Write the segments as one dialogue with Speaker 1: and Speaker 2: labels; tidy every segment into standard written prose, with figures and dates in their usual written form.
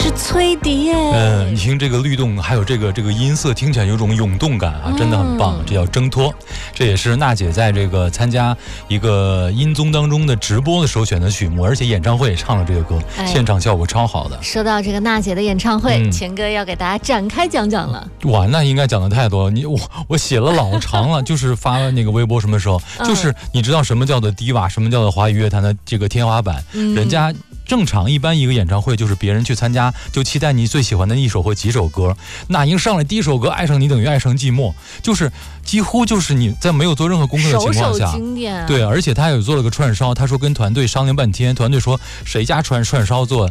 Speaker 1: 是吹笛耶。
Speaker 2: 你听这个律动，还有这个音色，听起来有种涌动感啊，真的很棒。这叫挣脱，这也是娜姐在这个参加一个音综当中的直播的时候选的曲目，而且演唱会也唱了这个歌，现场效果超好的。
Speaker 1: 说到这个娜姐的演唱会，钱哥要给大家展开讲讲了。
Speaker 2: 哇，那应该讲的太多了，我写了老长了，就是发那个微博什么时候，就是你知道什么叫做迪瓦，什么叫做华语乐坛的这个天花板，人家。正常一般一个演唱会就是别人去参加就期待你最喜欢的一首或几首歌，那英上来第一首歌爱上你等于爱上寂寞，就是几乎就是你在没有做任何功课的情况下，
Speaker 1: 首经典。
Speaker 2: 对，而且他也做了个串烧，他说跟团队商量半天，团队说谁家串烧做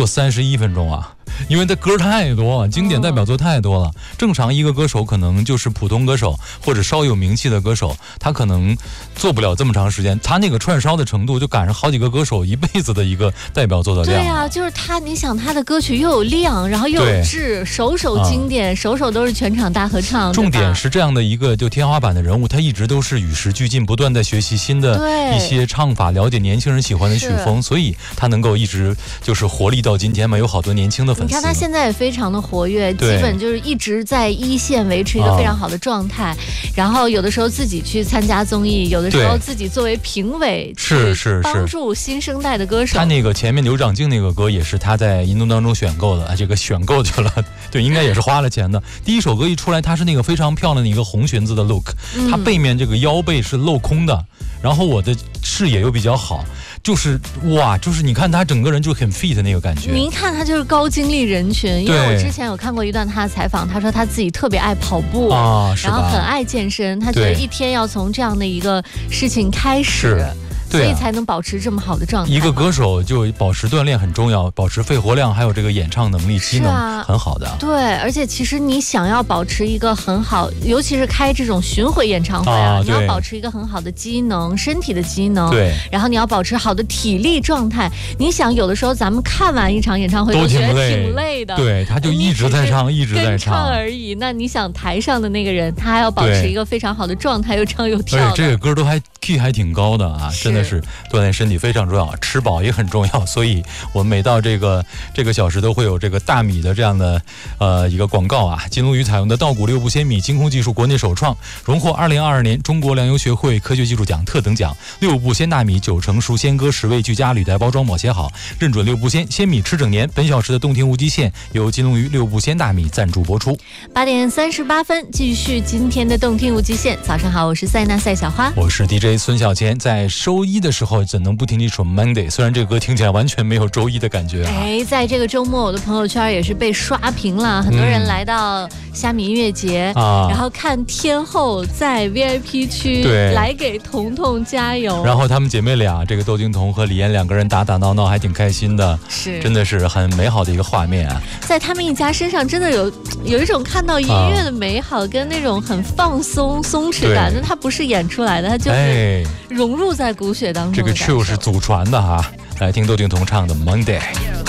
Speaker 2: 31分钟啊，因为他歌太多，经典代表作太多了。正常一个歌手可能就是普通歌手或者稍有名气的歌手，他可能做不了这么长时间，他那个串烧的程度就赶上好几个歌手一辈子的一个代表作的量。
Speaker 1: 对啊，就是他，你想他的歌曲又有量，然后又有质，首首经典，首首都是全场大合唱。
Speaker 2: 重点是这样的一个就天花板的人物，他一直都是与时俱进，不断在学习新的一些唱法，了解年轻人喜欢的曲风，所以他能够一直就是活力到今天嘛，有好多年轻的粉丝。
Speaker 1: 你看他现在也非常的活跃，基本就是一直在一线维持一个非常好的状态，然后有的时候自己去参加综艺，有的时候自己作为评委
Speaker 2: 是
Speaker 1: 帮助新生代的歌手。
Speaker 2: 他那个前面刘长静那个歌也是他在音综当中选购的，这个选购去了，对，应该也是花了钱的。第一首歌一出来，他是那个非常漂亮的一个红裙子的 look，他背面这个腰背是镂空的，然后我的视野又比较好，就是哇，就是你看他整个人就很 fit 那个感觉。
Speaker 1: 您看他就是高精力人群，因为我之前有看过一段他的采访，他说他自己特别爱跑步然后很爱健身，他觉得一天要从这样的一个事情开始。所以才能保持这么好的状态。
Speaker 2: 一个歌手就保持锻炼很重要，保持肺活量，还有这个演唱能力、机能很好的。
Speaker 1: 对，而且其实你想要保持一个很好，尤其是开这种巡回演唱会你要保持一个很好的机能，身体的机能。
Speaker 2: 对。
Speaker 1: 然后你要保持好的体力状态。你想，有的时候咱们看完一场演唱会都觉得挺累的。
Speaker 2: 对，他就一直在唱，一直在唱
Speaker 1: 而已。那你想台上的那个人，他还要保持一个非常好的状态，又唱又跳的。
Speaker 2: 而且这个歌都还 key 还挺高的啊，真的是锻炼身体非常重要，吃饱也很重要，所以我们每到这个小时都会有这个大米的这样的一个广告啊。金龙鱼采用的稻谷6步鲜米精工技术国内首创，荣获2022年中国粮油学会科学技术奖特等奖。6步鲜大米9成熟鲜歌10味俱佳，履带包装抹写好，认准6步鲜米吃整年。本小时的动听无极限由金龙鱼6步鲜大米赞助播出。
Speaker 1: 8点38分，继续今天的动听无极限。早上好，我是塞纳赛小花，
Speaker 2: 我是 DJ 孙小钱。在周一的时候怎能不听这首 Monday， 虽然这个歌听起来完全没有周一的感觉
Speaker 1: 在这个周末我的朋友圈也是被刷屏了，很多人来到虾米音乐节然后看天后在 VIP 区来给彤彤加油，
Speaker 2: 然后他们姐妹俩这个窦靖童和李嫣两个人打打闹闹还挺开心的，真的是很美好的一个画面
Speaker 1: 在他们一家身上真的有一种看到音乐的美好跟那种很放松松弛感，那它不是演出来的，它就是融入在骨血当中。
Speaker 2: 这个 chill 是祖传的来听窦靖童唱的 Monday。